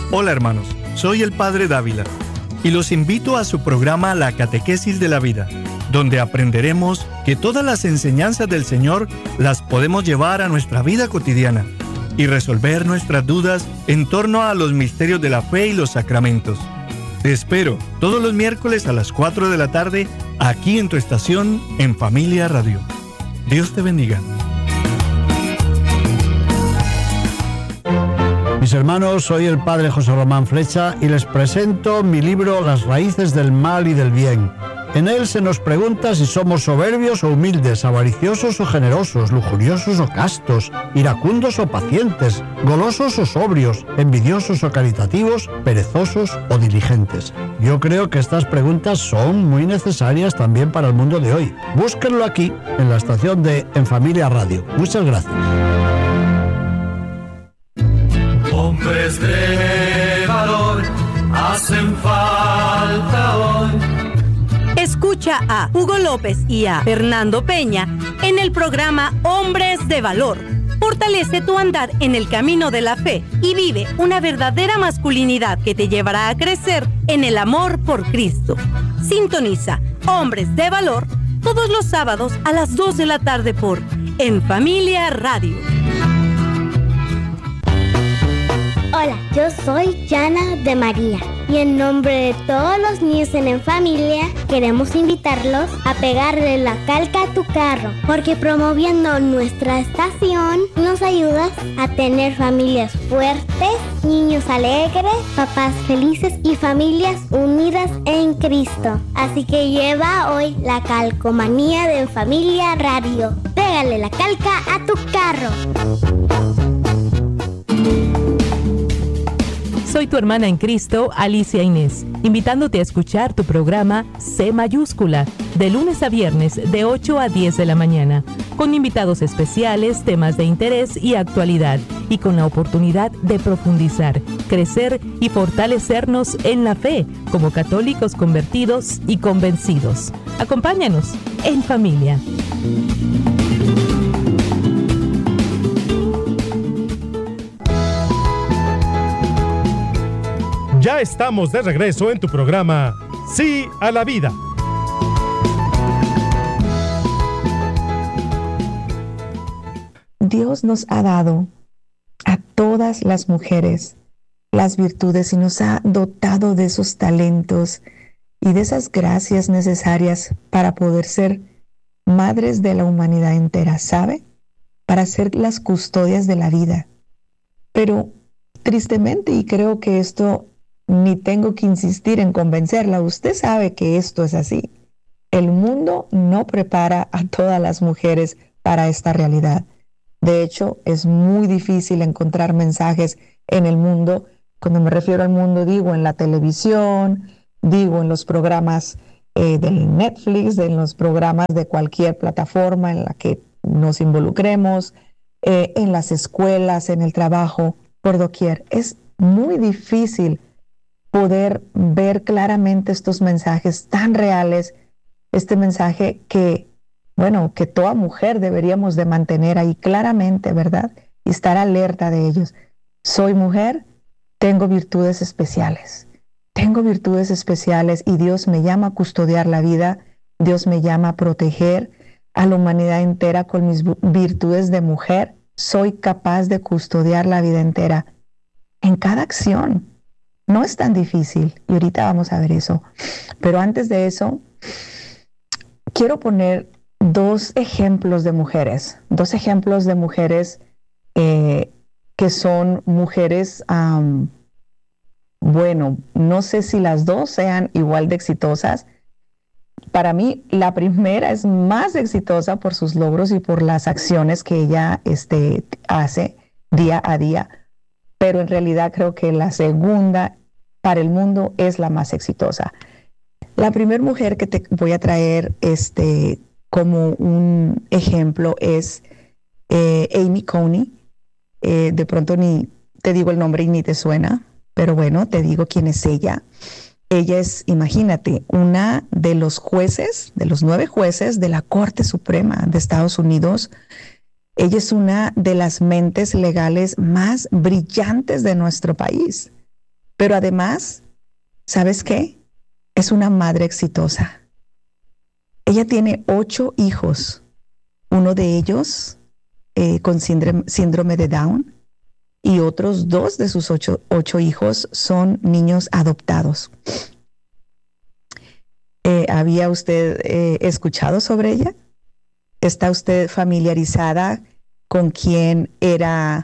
Hola hermanos, soy el Padre Dávila y los invito a su programa La Catequesis de la Vida, donde aprenderemos que todas las enseñanzas del Señor las podemos llevar a nuestra vida cotidiana y resolver nuestras dudas en torno a los misterios de la fe y los sacramentos. Te espero todos los miércoles a las 4 de la tarde aquí en tu estación en Familia Radio. Dios te bendiga. Mis hermanos, soy el Padre José Román Flecha y les presento mi libro Las raíces del mal y del bien. En él se nos pregunta si somos soberbios o humildes, avariciosos o generosos, lujuriosos o castos, iracundos o pacientes, golosos o sobrios, envidiosos o caritativos, perezosos o diligentes. Yo creo que estas preguntas son muy necesarias también para el mundo de hoy. Búsquenlo aquí, en la estación de En Familia Radio. Muchas gracias. Hombres de valor hacen falta hoy. Escucha a Hugo López y a Fernando Peña en el programa Hombres de Valor. Fortalece tu andar en el camino de la fe y vive una verdadera masculinidad que te llevará a crecer en el amor por Cristo. Sintoniza Hombres de Valor todos los sábados a las 2 de la tarde por En Familia Radio. Hola, yo soy Yana de María y en nombre de todos los niños en Familia queremos invitarlos a pegarle la calca a tu carro, porque promoviendo nuestra estación nos ayudas a tener familias fuertes, niños alegres, papás felices y familias unidas en Cristo. Así que lleva hoy la calcomanía de Familia Radio. Pégale la calca a tu carro. Soy tu hermana en Cristo, Alicia Inés, invitándote a escuchar tu programa C Mayúscula, de lunes a viernes de 8 a 10 de la mañana, con invitados especiales, temas de interés y actualidad, y con la oportunidad de profundizar, crecer y fortalecernos en la fe, como católicos convertidos y convencidos. Acompáñanos en familia. Ya estamos de regreso en tu programa Sí a la Vida. Dios nos ha dado a todas las mujeres las virtudes y nos ha dotado de esos talentos y de esas gracias necesarias para poder ser madres de la humanidad entera, ¿sabe? Para ser las custodias de la vida. Pero tristemente, y creo que esto ni tengo que insistir en convencerla, usted sabe que esto es así. El mundo no prepara a todas las mujeres para esta realidad. De hecho, es muy difícil encontrar mensajes en el mundo. Cuando me refiero al mundo, digo en la televisión, digo en los programas del Netflix, en los programas de cualquier plataforma en la que nos involucremos, en las escuelas, en el trabajo, por doquier. Es muy difícil poder ver claramente estos mensajes tan reales, este mensaje que, bueno, que toda mujer deberíamos de mantener ahí claramente, ¿verdad? Y estar alerta de ellos. Soy mujer, tengo virtudes especiales. Tengo virtudes especiales y Dios me llama a custodiar la vida, Dios me llama a proteger a la humanidad entera con mis virtudes de mujer. Soy capaz de custodiar la vida entera en cada acción. No es tan difícil y ahorita vamos a ver eso. Pero antes de eso, quiero poner dos ejemplos de mujeres que son mujeres, bueno, no sé si las dos sean igual de exitosas. Para mí, la primera es más exitosa por sus logros y por las acciones que ella hace día a día. Pero en realidad creo que la segunda para el mundo es la más exitosa. La primera mujer que te voy a traer como un ejemplo es Amy Coney. De pronto ni te digo el nombre y ni te suena, pero bueno, te digo quién es ella. Ella es, imagínate, una de los jueces, de los 9 jueces de la Corte Suprema de Estados Unidos. Ella es una de las mentes legales más brillantes de nuestro país. Pero además, ¿sabes qué? Es una madre exitosa. Ella tiene 8 hijos, uno de ellos con síndrome de Down, y otros 2 de sus 8 hijos son niños adoptados. ¿Había usted escuchado sobre ella? ¿Está usted familiarizada con quién era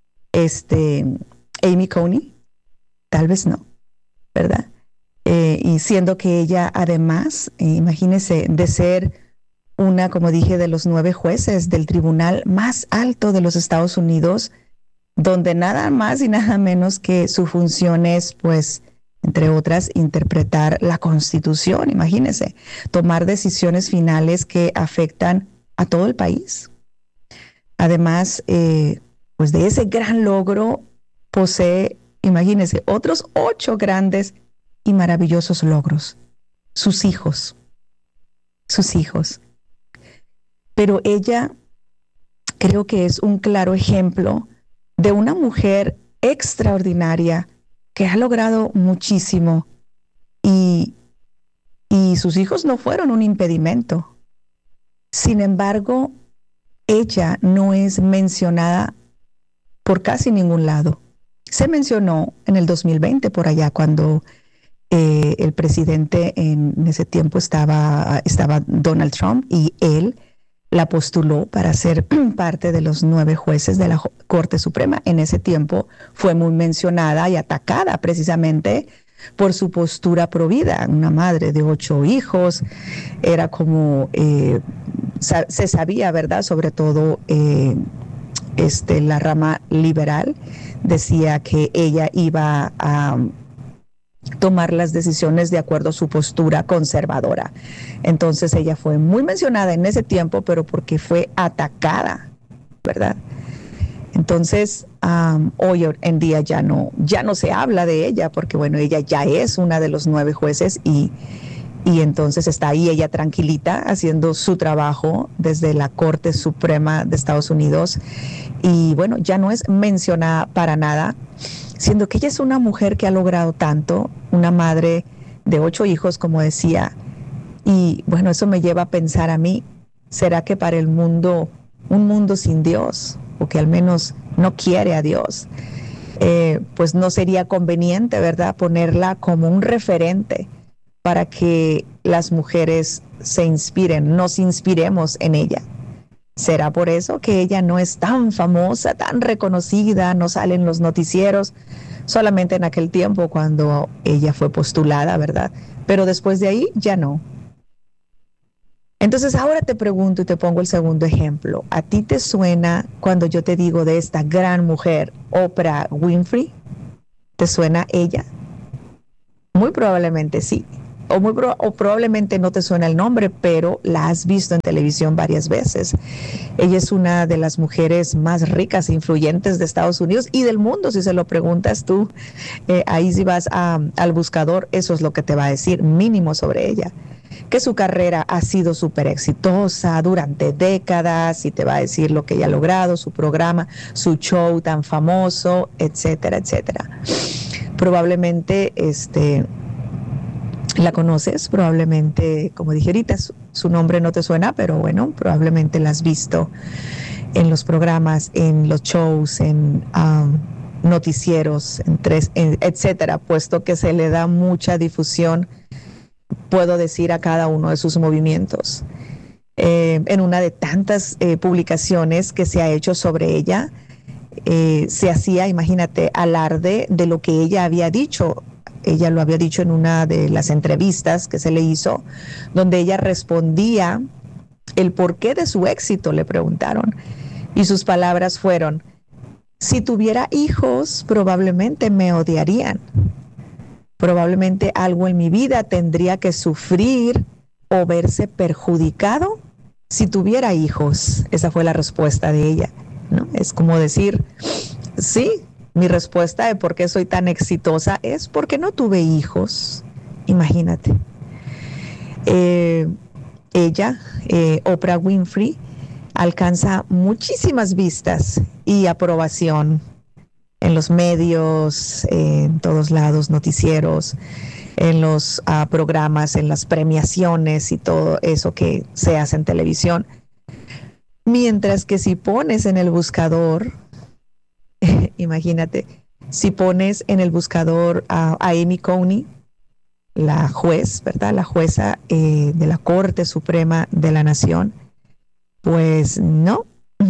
Amy Coney? Tal vez no, ¿verdad? Y siendo que ella además, imagínese, de ser una, como dije, de los 9 jueces del tribunal más alto de los Estados Unidos, donde nada más y nada menos que su función es, pues, entre otras, interpretar la Constitución, imagínese, tomar decisiones finales que afectan a todo el país. Además, pues de ese gran logro posee, imagínese, otros 8 grandes y maravillosos logros. Sus hijos. Pero ella creo que es un claro ejemplo de una mujer extraordinaria que ha logrado muchísimo y sus hijos no fueron un impedimento. Sin embargo, ella no es mencionada por casi ningún lado. Se mencionó en el 2020 por allá cuando el presidente en ese tiempo estaba Donald Trump y él la postuló para ser parte de los 9 jueces de la Corte Suprema. En ese tiempo fue muy mencionada y atacada precisamente por su postura pro vida. Una madre de 8 hijos, era como, se sabía, ¿verdad? Sobre todo la rama liberal decía que ella iba a tomar las decisiones de acuerdo a su postura conservadora. Entonces ella fue muy mencionada en ese tiempo, pero porque fue atacada, ¿verdad? Entonces hoy en día ya no se habla de ella, porque bueno, ella ya es una de los 9 jueces y entonces está ahí ella tranquilita haciendo su trabajo desde la Corte Suprema de Estados Unidos y bueno, ya no es mencionada para nada, siendo que ella es una mujer que ha logrado tanto, una madre de 8 hijos, como decía, y bueno, eso me lleva a pensar a mí, ¿será que para el mundo, un mundo sin Dios, o que al menos no quiere a Dios, pues no sería conveniente, ¿verdad?, ponerla como un referente para que las mujeres se inspiren, nos inspiremos en ella? ¿Será por eso que ella no es tan famosa, tan reconocida, no sale en los noticieros? Solamente en aquel tiempo cuando ella fue postulada, ¿verdad? Pero después de ahí ya no. Entonces ahora te pregunto y te pongo el segundo ejemplo. ¿A ti te suena cuando yo te digo de esta gran mujer, Oprah Winfrey? ¿Te suena ella? Muy probablemente sí. O probablemente no te suena el nombre, pero la has visto en televisión varias veces. Ella es una de las mujeres más ricas e influyentes de Estados Unidos y del mundo, si se lo preguntas tú. Ahí si vas al buscador, eso es lo que te va a decir mínimo sobre ella. Que su carrera ha sido súper exitosa durante décadas y te va a decir lo que ella ha logrado, su programa, su show tan famoso, etcétera, etcétera. Probablemente la conoces, probablemente, como dije ahorita, su nombre no te suena, pero bueno, probablemente la has visto en los programas, en los shows, en noticieros, etcétera, puesto que se le da mucha difusión, puedo decir, a cada uno de sus movimientos. En una de tantas publicaciones que se ha hecho sobre ella, se hacía, imagínate, alarde de lo que ella había dicho. Ella lo había dicho en una de las entrevistas que se le hizo, donde ella respondía el porqué de su éxito, le preguntaron. Y sus palabras fueron: si tuviera hijos, probablemente me odiarían. Probablemente algo en mi vida tendría que sufrir o verse perjudicado si tuviera hijos. Esa fue la respuesta de ella, ¿no? Es como decir, sí, mi respuesta de por qué soy tan exitosa es porque no tuve hijos. Imagínate. Ella, Oprah Winfrey, alcanza muchísimas vistas y aprobación en los medios, en todos lados, noticieros, en los programas, en las premiaciones y todo eso que se hace en televisión. Mientras que si pones en el buscador, imagínate, si pones en el buscador a Amy Coney, la juez, ¿verdad? La jueza de la Corte Suprema de la Nación, pues no.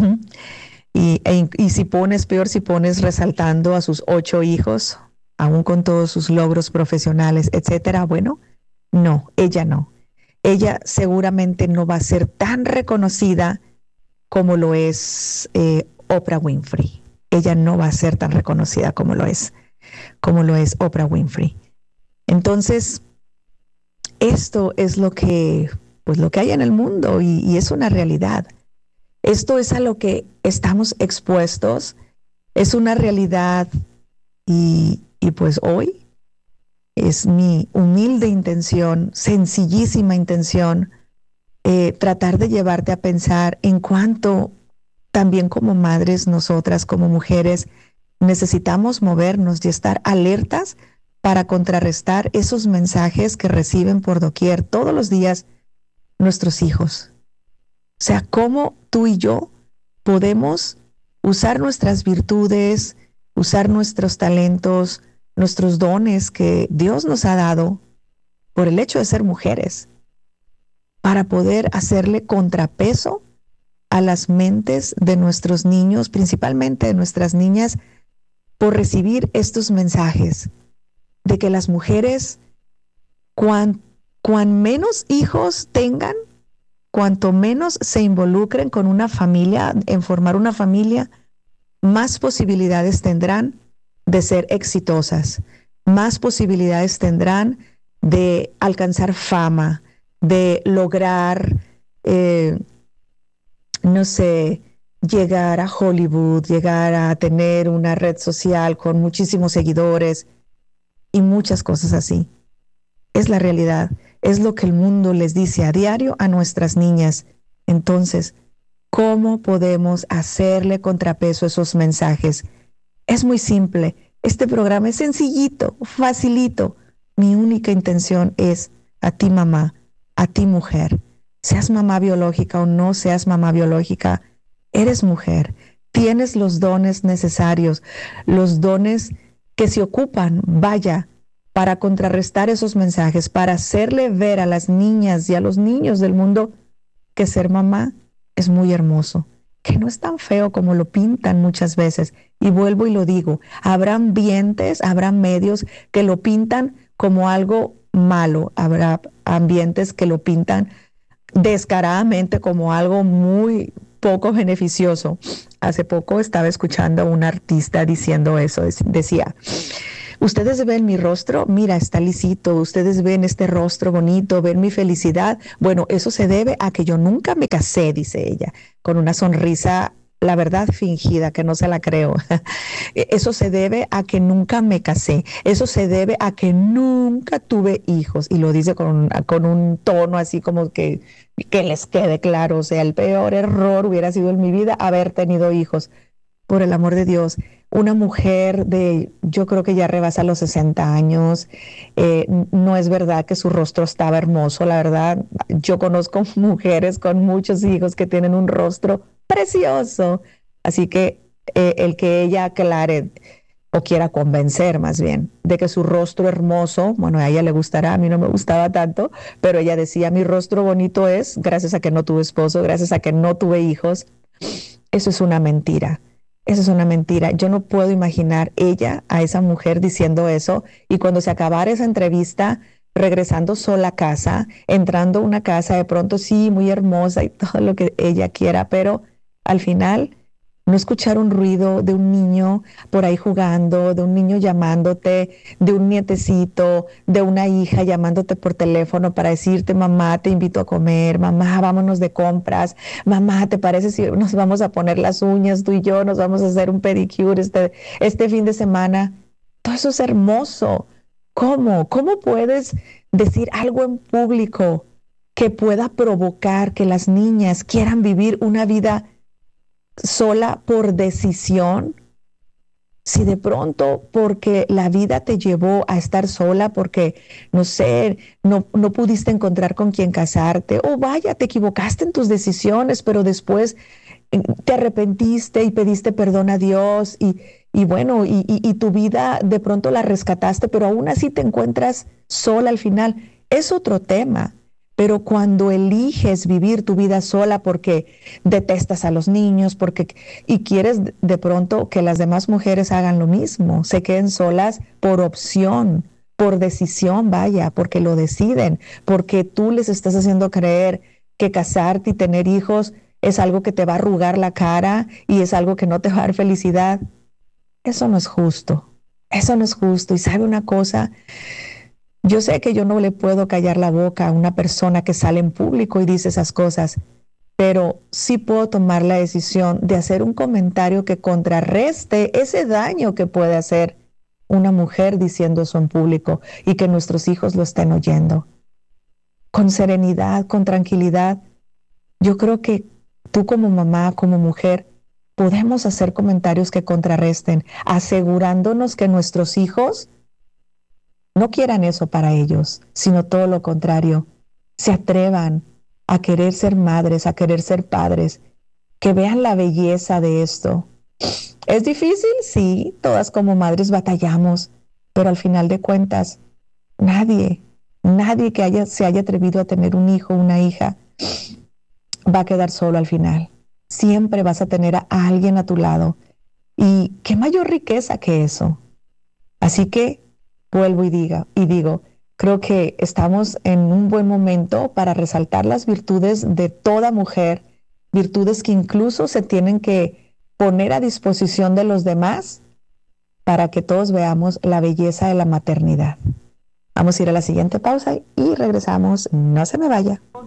Y si pones, peor, si pones resaltando a sus 8 hijos, aún con todos sus logros profesionales, etcétera, bueno, no. Ella seguramente no va a ser tan reconocida como lo es Oprah Winfrey. Ella no va a ser tan reconocida como lo es Oprah Winfrey. Entonces, esto es lo que hay en el mundo y es una realidad. Esto es a lo que estamos expuestos, es una realidad y pues hoy es mi humilde intención, sencillísima intención, tratar de llevarte a pensar en cuánto también como madres, nosotras como mujeres, necesitamos movernos y estar alertas para contrarrestar esos mensajes que reciben por doquier todos los días nuestros hijos. O sea, cómo tú y yo podemos usar nuestras virtudes, usar nuestros talentos, nuestros dones que Dios nos ha dado por el hecho de ser mujeres, para poder hacerle contrapeso a las mentes de nuestros niños, principalmente de nuestras niñas, por recibir estos mensajes de que las mujeres, cuan menos hijos tengan, cuanto menos se involucren con una familia, en formar una familia, más posibilidades tendrán de ser exitosas, más posibilidades tendrán de alcanzar fama, de lograr, llegar a Hollywood, llegar a tener una red social con muchísimos seguidores y muchas cosas así. Es la realidad. Es lo que el mundo les dice a diario a nuestras niñas. Entonces, ¿cómo podemos hacerle contrapeso a esos mensajes? Es muy simple. Este programa es sencillito, facilito. Mi única intención es a ti, mamá, a ti, mujer. Seas mamá biológica o no seas mamá biológica, eres mujer. Tienes los dones necesarios, los dones que se ocupan, para contrarrestar esos mensajes, para hacerle ver a las niñas y a los niños del mundo que ser mamá es muy hermoso, que no es tan feo como lo pintan muchas veces. Y vuelvo y lo digo, habrá ambientes, habrá medios que lo pintan como algo malo, habrá ambientes que lo pintan descaradamente como algo muy poco beneficioso. Hace poco estaba escuchando a un artista diciendo eso, decía: ustedes ven mi rostro, mira, está lisito, ustedes ven este rostro bonito, ven mi felicidad. Bueno, eso se debe a que yo nunca me casé, dice ella, con una sonrisa, la verdad, fingida, que no se la creo. Eso se debe a que nunca me casé, eso se debe a que nunca tuve hijos. Y lo dice con un tono así como que les quede claro. O sea, el peor error hubiera sido en mi vida haber tenido hijos. Por el amor de Dios, una mujer yo creo que ya rebasa los 60 años, no es verdad que su rostro estaba hermoso, la verdad, yo conozco mujeres con muchos hijos que tienen un rostro precioso, así que el que ella aclare o quiera convencer más bien de que su rostro hermoso, bueno, a ella le gustará, a mí no me gustaba tanto, pero ella decía, mi rostro bonito es gracias a que no tuve esposo, gracias a que no tuve hijos. Eso es una mentira. Eso es una mentira. Yo no puedo imaginar a esa mujer diciendo eso y cuando se acabara esa entrevista, regresando sola a casa, entrando a una casa de pronto sí, muy hermosa y todo lo que ella quiera, pero al final no escuchar un ruido de un niño por ahí jugando, de un niño llamándote, de un nietecito, de una hija llamándote por teléfono para decirte, mamá, te invito a comer, mamá, vámonos de compras, mamá, ¿te parece si nos vamos a poner las uñas, tú y yo, nos vamos a hacer un pedicure este fin de semana? Todo eso es hermoso. ¿Cómo? ¿Cómo puedes decir algo en público que pueda provocar que las niñas quieran vivir una vida sola por decisión? Si de pronto porque la vida te llevó a estar sola, porque, no sé, no pudiste encontrar con quién casarte, o vaya, te equivocaste en tus decisiones, pero después te arrepentiste y pediste perdón a Dios y bueno, y tu vida de pronto la rescataste, pero aún así te encuentras sola al final. Es otro tema. Pero cuando eliges vivir tu vida sola porque detestas a los niños, y quieres de pronto que las demás mujeres hagan lo mismo, se queden solas por opción, por decisión, vaya, porque lo deciden, porque tú les estás haciendo creer que casarte y tener hijos es algo que te va a arrugar la cara y es algo que no te va a dar felicidad. Eso no es justo. Eso no es justo. Y ¿sabe una cosa? Yo sé que yo no le puedo callar la boca a una persona que sale en público y dice esas cosas, pero sí puedo tomar la decisión de hacer un comentario que contrarreste ese daño que puede hacer una mujer diciendo eso en público y que nuestros hijos lo estén oyendo. Con serenidad, con tranquilidad, yo creo que tú como mamá, como mujer, podemos hacer comentarios que contrarresten, asegurándonos que nuestros hijos no quieran eso para ellos, sino todo lo contrario. Se atrevan a querer ser madres, a querer ser padres, que vean la belleza de esto. ¿Es difícil? Sí, todas como madres batallamos, pero al final de cuentas, nadie que se haya atrevido a tener un hijo o una hija va a quedar solo al final. Siempre vas a tener a alguien a tu lado. ¿Y qué mayor riqueza que eso? Así que vuelvo y digo, creo que estamos en un buen momento para resaltar las virtudes de toda mujer, virtudes que incluso se tienen que poner a disposición de los demás para que todos veamos la belleza de la maternidad. Vamos a ir a la siguiente pausa y regresamos. No se me vaya.